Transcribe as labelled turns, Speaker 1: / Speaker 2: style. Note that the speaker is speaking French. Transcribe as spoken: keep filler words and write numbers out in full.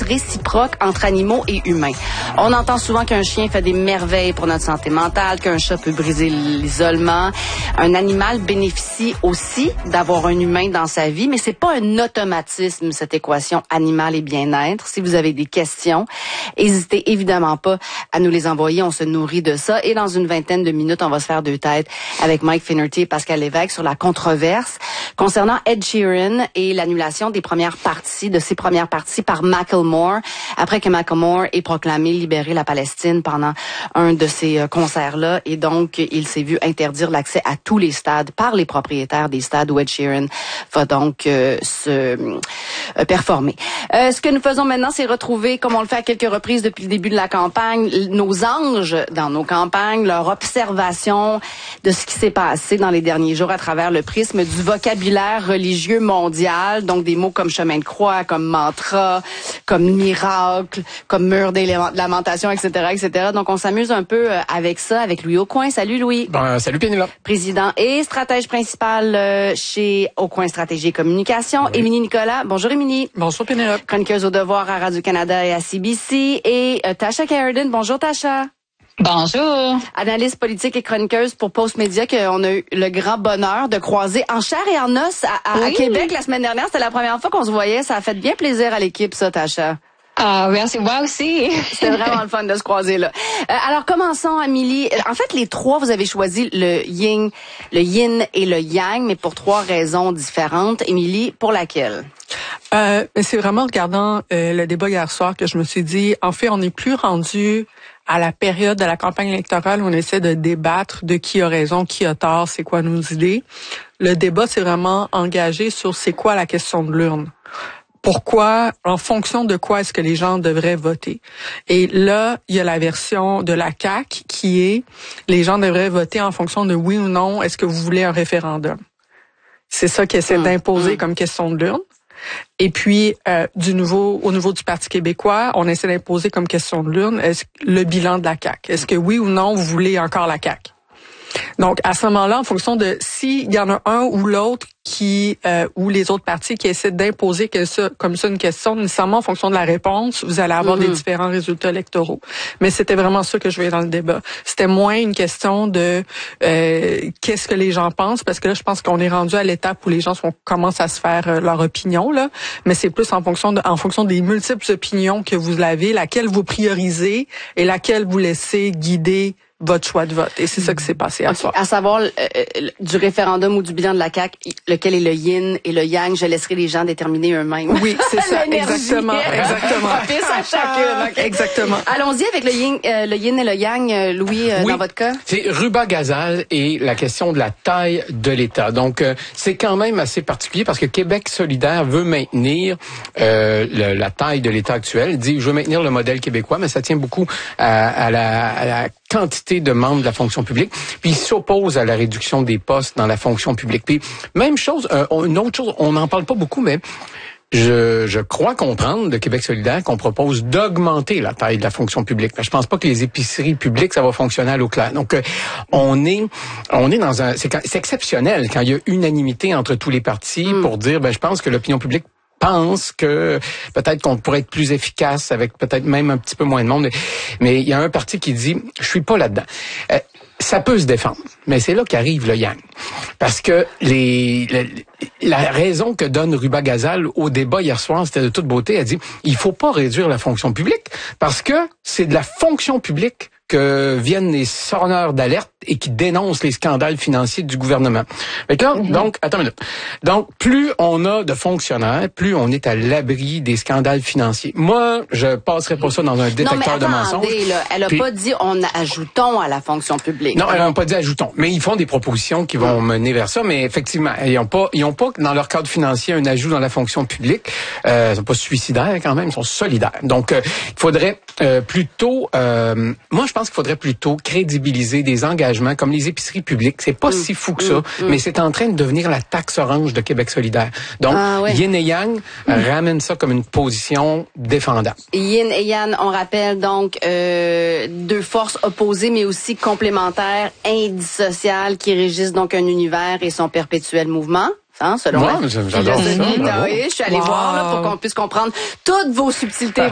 Speaker 1: réciproque entre animaux et humains. On entend souvent qu'un chien fait des merveilles pour notre santé mentale, qu'un chat peut briser l'isolement. Un animal bénéficie aussi d'avoir un humain dans sa vie, mais c'est pas un automatisme, cette équation animal et bien-être. Si vous avez des questions, n'hésitez évidemment pas à nous les envoyer. On se nourrit de ça. Et dans une vingtaine de minutes, on va se faire deux têtes avec Mike Finnerty et Pascal Lévesque sur la controverse concernant Ed Sheeran et l'annulation des premières parties, de ses premières parties par Macklemore, après que Macklemore ait proclamé libérer la Palestine pendant un de ces concerts-là. Et donc, il s'est vu interdire l'accès à tous les stades par les propriétaires des stades où Ed Sheeran va donc euh, se euh, performer. Euh, ce que nous faisons maintenant, c'est retrouver, comme on le fait à quelques reprises depuis le début de la campagne, nos anges dans nos campagnes, leur observation de ce qui s'est passé dans les derniers jours à travers le prisme du vocabulaire religieux mondial, donc des mots comme chemin de croix, comme mantra, comme miracle, comme mur des lamentations, et cetera, et cetera. Donc, on s'amuse un peu avec ça, avec Louis Aucoin. Salut, Louis.
Speaker 2: Ben, salut, Pénélope.
Speaker 1: Président et stratège principal chez Aucoin Stratégie et Communication. Oui. Émilie Nicolas. Bonjour, Émilie.
Speaker 3: Bonjour, Pénélope.
Speaker 1: Chroniqueuse au devoir à Radio-Canada et à C B C. Et euh, Tasha Carradine. Bonjour, Tasha.
Speaker 4: Bonjour.
Speaker 1: Analyste politique et chroniqueuse pour Postmédia qu'on a eu le grand bonheur de croiser en chair et en os à, à, oui. à Québec la semaine dernière. C'était la première fois qu'on se voyait. Ça a fait bien plaisir à l'équipe, ça, Tasha.
Speaker 4: Ah, merci, moi aussi.
Speaker 1: C'était vraiment le fun de se croiser, là. Euh, alors, commençons, Amélie. En fait, les trois, vous avez choisi le yin, le yin et le yang, mais pour trois raisons différentes. Émilie, pour laquelle?
Speaker 3: Euh, c'est vraiment en regardant euh, le débat hier soir que je me suis dit, en fait, on n'est plus rendu à la période de la campagne électorale où on essaie de débattre de qui a raison, qui a tort, c'est quoi nos idées. Le débat, c'est vraiment engagé sur c'est quoi la question de l'urne. Pourquoi, en fonction de quoi est-ce que les gens devraient voter? Et là, il y a la version de la C A Q qui est les gens devraient voter en fonction de oui ou non, est-ce que vous voulez un référendum? C'est ça qu'ils essaient mmh, d'imposer mmh. comme question de l'urne. Et puis, euh, du nouveau, au niveau du Parti québécois, on essaie d'imposer comme question de l'urne est-ce le bilan de la C A Q. Est-ce que oui ou non, vous voulez encore la C A Q? Donc, à ce moment-là, en fonction de s'il y en a un ou l'autre qui euh, ou les autres partis qui essaient d'imposer que ça, comme ça une question, nécessairement en fonction de la réponse, vous allez avoir mm-hmm. des différents résultats électoraux. Mais c'était vraiment ça que je voyais dans le débat. C'était moins une question de euh, qu'est-ce que les gens pensent, parce que là, je pense qu'on est rendu à l'étape où les gens sont, commencent à se faire euh, leur opinion, là. Mais c'est plus en fonction de, en fonction des multiples opinions que vous avez, laquelle vous priorisez et laquelle vous laissez guider votre choix de vote. Et c'est ça qui s'est passé à okay. soir.
Speaker 1: À savoir, euh, du référendum ou du bilan de la C A Q, lequel est le yin et le yang, je laisserai les gens déterminer eux-mêmes.
Speaker 3: Oui, c'est ça, exactement, exactement.
Speaker 1: À chacune, okay.
Speaker 3: Exactement.
Speaker 1: Allons-y avec le yin, euh, le yin et le yang, Louis, euh,
Speaker 2: oui,
Speaker 1: dans votre cas.
Speaker 2: C'est Ruba Gazal et la question de la taille de l'État. Donc, euh, c'est quand même assez particulier parce que Québec solidaire veut maintenir euh, le, la taille de l'État actuel. Il dit, je veux maintenir le modèle québécois, mais ça tient beaucoup à, à, la, à la quantité de membres de la fonction publique, puis il s'oppose à la réduction des postes dans la fonction publique. Puis même chose, euh, une autre chose, on n'en parle pas beaucoup, mais je, je crois comprendre de Québec solidaire qu'on propose d'augmenter la taille de la fonction publique. Je pense pas que les épiceries publiques, ça va fonctionner à l'eau claire. Donc, euh, on est on est dans un... C'est, c'est exceptionnel quand il y a unanimité entre tous les partis mm. pour dire, ben je pense que l'opinion publique pense que peut-être qu'on pourrait être plus efficace avec peut-être même un petit peu moins de monde. Mais il y a un parti qui dit, je suis pas là-dedans. Euh, ça peut se défendre, mais c'est là qu'arrive le yang. Parce que les, les la raison que donne Ruba Gazal au débat hier soir, c'était de toute beauté, elle dit, il faut pas réduire la fonction publique parce que c'est de la fonction publique que viennent les sonneurs d'alerte et qui dénoncent les scandales financiers du gouvernement. Mais là, mm-hmm. donc, attends une minute. Donc, plus on a de fonctionnaires, plus on est à l'abri des scandales financiers. Moi, je passerai pas ça dans un détecteur
Speaker 1: non, mais
Speaker 2: de mensonges.
Speaker 1: Là, elle a
Speaker 2: puis,
Speaker 1: pas dit on ajoutons à la fonction publique.
Speaker 2: Non, elle n'a pas dit ajoutons. Mais ils font des propositions qui vont mm. mener vers ça. Mais effectivement, ils n'ont pas, ils ont pas dans leur cadre financier un ajout dans la fonction publique. Euh, ils sont pas suicidaires quand même, ils sont solidaires. Donc, euh, il faudrait euh, plutôt, euh, moi, je pense qu'il faudrait plutôt crédibiliser des engagements comme les épiceries publiques. C'est pas mmh, si fou que ça, mmh, mais c'est en train de devenir la taxe orange de Québec solidaire. Donc, ah, ouais. Yin et Yang mmh. ramène ça comme une position défendable.
Speaker 1: Yin et Yang, on rappelle donc euh, deux forces opposées, mais aussi complémentaires, indissociables, qui régissent donc un univers et son perpétuel mouvement. Hein, selon
Speaker 2: ouais,
Speaker 1: la
Speaker 2: j'adore ça.
Speaker 1: Oui, je suis allée wow. voir là, pour qu'on puisse comprendre toutes vos subtilités.